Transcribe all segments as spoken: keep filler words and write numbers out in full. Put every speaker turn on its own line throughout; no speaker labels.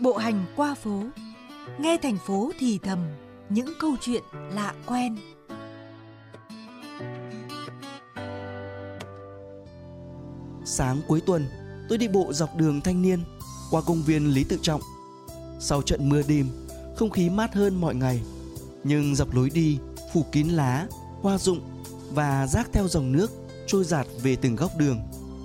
Bộ hành qua phố, nghe thành phố thì thầm những câu chuyện lạ quen.
Sáng cuối tuần, tôi đi bộ dọc đường Thanh Niên qua công viên Lý Tự Trọng. Sau trận mưa đêm, không khí mát hơn mọi ngày, nhưng dọc lối đi phủ kín lá, hoa rụng và rác theo dòng nước trôi dạt về từng góc đường.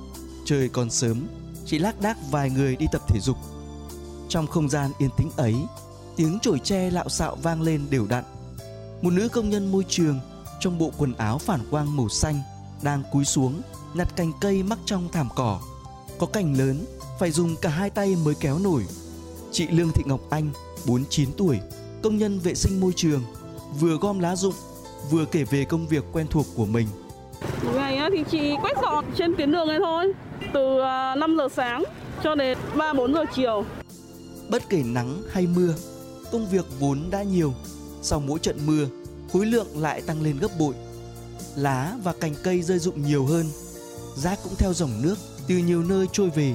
Trời còn sớm, chỉ lác đác vài người đi tập thể dục. Trong không gian yên tĩnh ấy, tiếng chổi tre lạo xạo vang lên đều đặn. Một nữ công nhân môi trường trong bộ quần áo phản quang màu xanh đang cúi xuống nhặt cành cây mắc trong thảm cỏ. Có cành lớn phải dùng cả hai tay mới kéo nổi. Chị Lương Thị Ngọc Anh, bốn mươi chín tuổi, công nhân vệ sinh môi trường, vừa gom lá rụng vừa kể về công việc quen thuộc của mình.
Ngày thì chị quét dọn trên tuyến đường này thôi, từ năm giờ sáng cho đến ba bốn giờ chiều.
Bất kể nắng hay mưa, công việc vốn đã nhiều, sau mỗi trận mưa, khối lượng lại tăng lên gấp bội. Lá và cành cây rơi rụng nhiều hơn, rác cũng theo dòng nước từ nhiều nơi trôi về.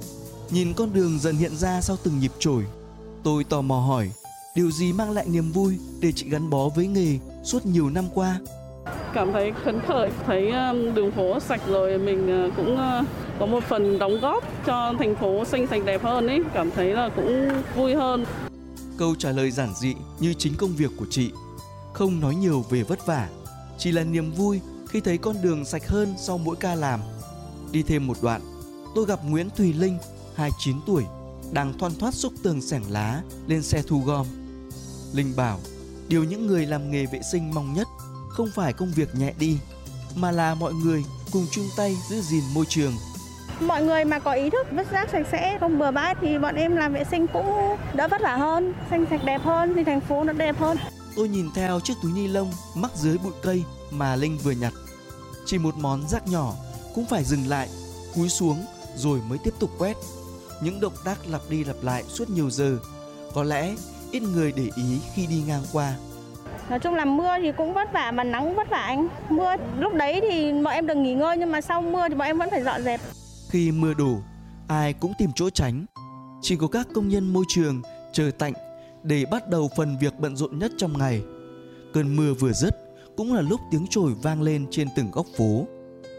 Nhìn con đường dần hiện ra sau từng nhịp chổi, tôi tò mò hỏi điều gì mang lại niềm vui để chị gắn bó với nghề suốt nhiều năm qua.
Cảm thấy phấn khởi, thấy đường phố sạch rồi mình cũng có một phần đóng góp cho thành phố xanh sạch đẹp hơn ấy, cảm thấy là cũng vui hơn.
Câu trả lời giản dị như chính công việc của chị, không nói nhiều về vất vả, chỉ là niềm vui khi thấy con đường sạch hơn sau mỗi ca làm. Đi thêm một đoạn, tôi gặp Nguyễn Thùy Linh, hai mươi chín tuổi, đang thoăn thoắt xúc tường xẻng lá lên xe thu gom. Linh bảo, điều những người làm nghề vệ sinh mong nhất không phải công việc nhẹ đi, mà là mọi người cùng chung tay giữ gìn môi trường.
Mọi người mà có ý thức vứt rác sạch sẽ, không bừa bãi thì bọn em làm vệ sinh cũng đỡ vất vả hơn, xanh sạch đẹp hơn thì thành phố nó đẹp hơn.
Tôi nhìn theo chiếc túi ni lông mắc dưới bụi cây mà Linh vừa nhặt. Chỉ một món rác nhỏ cũng phải dừng lại, cúi xuống rồi mới tiếp tục quét. Những động tác lặp đi lặp lại suốt nhiều giờ, có lẽ ít người để ý khi đi ngang qua.
Nói chung là mưa thì cũng vất vả mà nắng vất vả anh. Mưa lúc đấy thì bọn em được nghỉ ngơi, nhưng mà sau mưa thì bọn em vẫn phải dọn dẹp.
Khi mưa đổ, ai cũng tìm chỗ tránh. Chỉ có các công nhân môi trường chờ tạnh để bắt đầu phần việc bận rộn nhất trong ngày. Cơn mưa vừa dứt cũng là lúc tiếng chổi vang lên trên từng góc phố.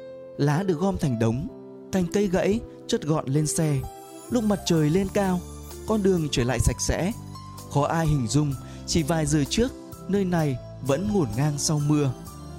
Lá được gom thành đống, cành cây gãy chất gọn lên xe. Lúc mặt trời lên cao, con đường trở lại sạch sẽ. Khó ai hình dung chỉ vài giờ trước nơi này vẫn ngổn ngang sau mưa.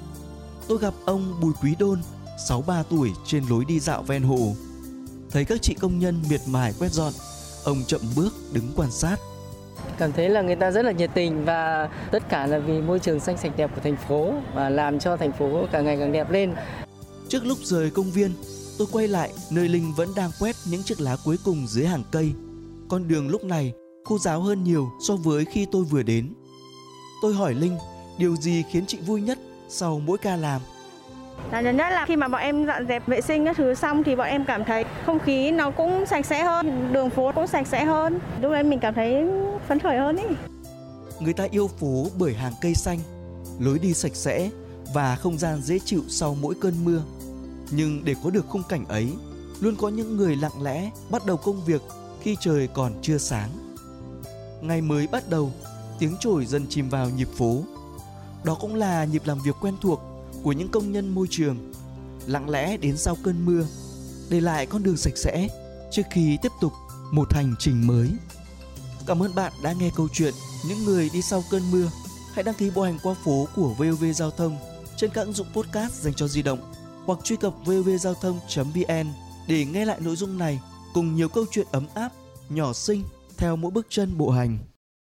Tôi gặp ông Bùi Quý Đôn, sáu mươi ba tuổi, trên lối đi dạo ven hồ. Thấy các chị công nhân miệt mài quét dọn, ông chậm bước đứng quan sát.
Cảm thấy là người ta rất là nhiệt tình và tất cả là vì môi trường xanh sạch đẹp của thành phố và làm cho thành phố càng ngày càng đẹp lên.
Trước lúc rời công viên, tôi quay lại nơi Linh vẫn đang quét những chiếc lá cuối cùng dưới hàng cây. Con đường lúc này khô ráo hơn nhiều so với khi tôi vừa đến. Tôi hỏi Linh điều gì khiến chị vui nhất sau mỗi ca làm.
Là nhất là khi mà bọn em dọn dẹp vệ sinh các thứ xong thì bọn em cảm thấy không khí nó cũng sạch sẽ hơn, đường phố cũng sạch sẽ hơn. Lúc đấy mình cảm thấy phấn khởi hơn ý.
Người ta yêu phố bởi hàng cây xanh, lối đi sạch sẽ và không gian dễ chịu sau mỗi cơn mưa. Nhưng để có được khung cảnh ấy, luôn có những người lặng lẽ bắt đầu công việc khi trời còn chưa sáng. Ngày mới bắt đầu, tiếng chổi dần chìm vào nhịp phố. Đó cũng là nhịp làm việc quen thuộc của những công nhân môi trường, lặng lẽ đến sau cơn mưa, để lại con đường sạch sẽ trước khi tiếp tục một hành trình mới. Cảm ơn bạn đã nghe câu chuyện Những người đi sau cơn mưa. Hãy đăng ký bộ hành qua phố của vê o vê Giao thông trên các ứng dụng podcast dành cho di động, hoặc truy cập vê o vê giao thông chấm vn để nghe lại nội dung này cùng nhiều câu chuyện ấm áp, nhỏ xinh theo mỗi bước chân bộ hành.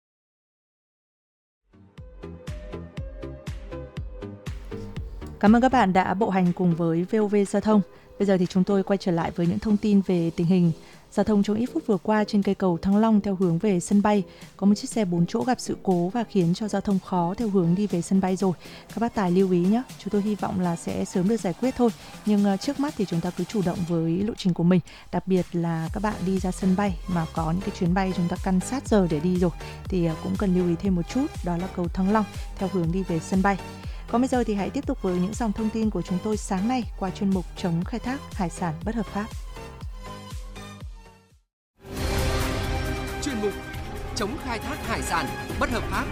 Cảm ơn các bạn đã bộ hành cùng với vê o vê Giao thông. Bây giờ thì chúng tôi quay trở lại với những thông tin về tình hình giao thông trong ít phút vừa qua. Trên cây cầu Thăng Long theo hướng về sân bay, có một chiếc xe bốn chỗ gặp sự cố và khiến cho giao thông khó theo hướng đi về sân bay rồi. Các bác tài lưu ý nhé, chúng tôi hy vọng là sẽ sớm được giải quyết thôi. Nhưng uh, trước mắt thì chúng ta cứ chủ động với lộ trình của mình. Đặc biệt là các bạn đi ra sân bay mà có những cái chuyến bay chúng ta căn sát giờ để đi rồi thì uh, cũng cần lưu ý thêm một chút, đó là cầu Thăng Long theo hướng đi về sân bay. Còn bây giờ thì hãy tiếp tục với những dòng thông tin của chúng tôi sáng nay qua chuyên mục chống khai thác hải sản bất hợp pháp.
chuyên mục chống khai thác hải sản bất hợp pháp,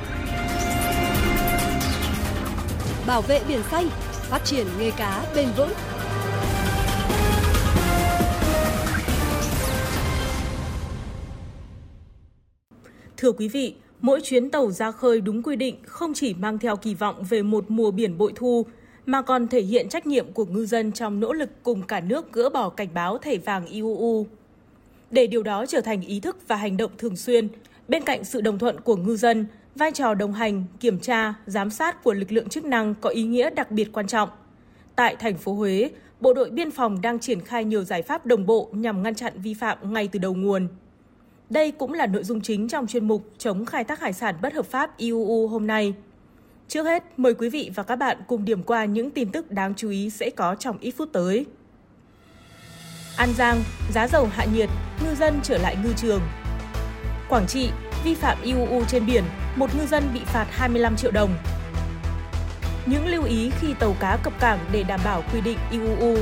bảo vệ biển xanh, phát triển nghề cá bền vững.
Thưa quý vị, mỗi chuyến tàu ra khơi đúng quy định không chỉ mang theo kỳ vọng về một mùa biển bội thu, mà còn thể hiện trách nhiệm của ngư dân trong nỗ lực cùng cả nước gỡ bỏ cảnh báo thẻ vàng i u u. Để điều đó trở thành ý thức và hành động thường xuyên, bên cạnh sự đồng thuận của ngư dân, vai trò đồng hành, kiểm tra, giám sát của lực lượng chức năng có ý nghĩa đặc biệt quan trọng. Tại thành phố Huế, Bộ đội Biên phòng đang triển khai nhiều giải pháp đồng bộ nhằm ngăn chặn vi phạm ngay từ đầu nguồn. Đây cũng là nội dung chính trong chuyên mục chống khai thác hải sản bất hợp pháp i u u hôm nay. Trước hết, mời quý vị và các bạn cùng điểm qua những tin tức đáng chú ý sẽ có trong ít phút tới. An Giang, giá dầu hạ nhiệt, ngư dân trở lại ngư trường. Quảng Trị, vi phạm i u u trên biển, một ngư dân bị phạt hai mươi lăm triệu đồng. Những lưu ý khi tàu cá cập cảng để đảm bảo quy định i u u.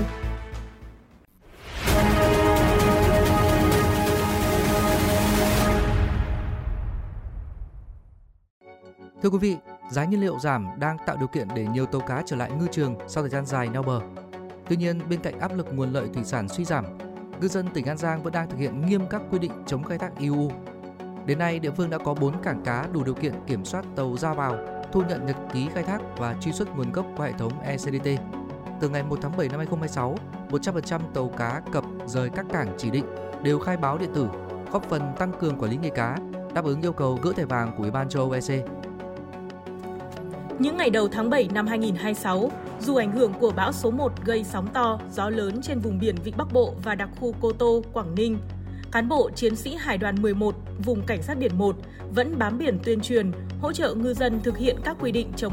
Thưa quý vị, giá nhiên liệu giảm đang tạo điều kiện để nhiều tàu cá trở lại ngư trường sau thời gian dài neo bờ. Tuy nhiên, bên cạnh áp lực nguồn lợi thủy sản suy giảm, ngư dân tỉnh An Giang vẫn đang thực hiện nghiêm các quy định chống khai thác i u u. Đến nay, địa phương đã có bốn cảng cá đủ điều kiện kiểm soát tàu ra vào, thu nhận nhật ký khai thác và truy xuất nguồn gốc qua hệ thống e xê đê tê. Từ ngày một tháng bảy năm hai nghìn không trăm hai mươi sáu, một trăm phần trăm tàu cá cập rời các cảng chỉ định đều khai báo điện tử, góp phần tăng cường quản lý nghề cá, đáp ứng yêu cầu gỡ thẻ vàng của Ủy ban châu Âu e xê.
Những ngày đầu tháng bảy năm hai nghìn không trăm hai mươi sáu, dù ảnh hưởng của bão số một gây sóng to, gió lớn trên vùng biển Vịnh Bắc Bộ và đặc khu Cô Tô, Quảng Ninh, cán bộ chiến sĩ Hải đoàn mười một, vùng Cảnh sát biển một vẫn bám biển tuyên truyền, hỗ trợ ngư dân thực hiện các quy định chống